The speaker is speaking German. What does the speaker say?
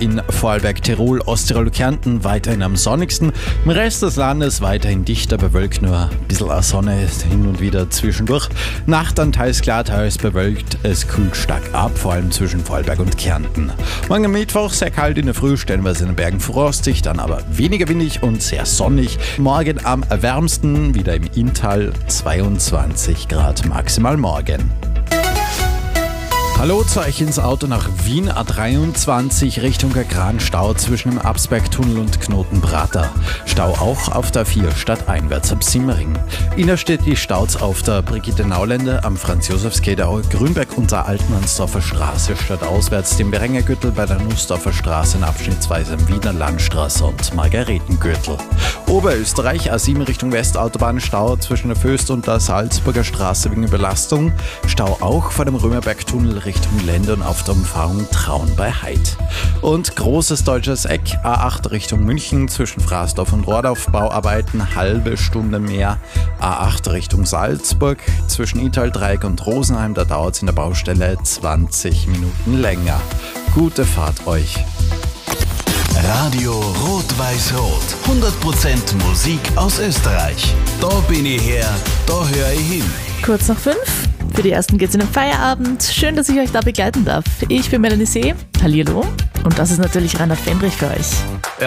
in Vorarlberg, Tirol, Osttirol, Kärnten weiterhin am sonnigsten. Im Rest des Landes weiterhin dichter bewölkt, nur ein bisschen Sonne hin und wieder zwischendurch. Nacht dann teils klar, teils bewölkt. Es kühlt stark ab, vor allem zwischen Vorarlberg und Kärnten. Morgen Mittwoch sehr kalt in der Früh, stellenweise in den Bergen frostig, dann aber weniger windig und sehr sonnig. Morgen am wärmsten, wieder im Inntal, 22 Grad maximal morgen. Hallo zu euch ins Auto nach Wien, A23 Richtung Kranstau zwischen dem Absbergtunnel und Knotenbrater. Stau auch auf der 4 stadteinwärts ab Simmering. Innerstädtisch staut's auf der Brigitte-Nauländer am Franz-Josefs-Gate, Grünberg und der Altenhansdorfer Straße stadtauswärts, dem Berengergürtel bei der Nussdorfer Straße abschnittsweise am Wiener Landstraße und Margaretengürtel. Oberösterreich A7 Richtung Westautobahn, Stau zwischen der Föst und der Salzburger Straße wegen Überlastung. Stau auch vor dem Römerbergtunnel Richtung Lende und auf der Umfahrung Traun bei Heid. Und großes deutsches Eck, A8 Richtung München zwischen Fraßdorf und Rohrdorf, Bauarbeiten, halbe Stunde mehr. A8 Richtung Salzburg zwischen Italldreieck und Rosenheim, da dauert es in der Baustelle 20 Minuten länger. Gute Fahrt euch. Radio Rot-Weiß-Rot. 100% Musik aus Österreich. Da bin ich her, da höre ich hin. Kurz nach 5. Für die ersten geht's in den Feierabend. Schön, dass ich euch da begleiten darf. Ich bin Melanie See. Hallihallo. Und das ist natürlich Rainer Fendrich für euch.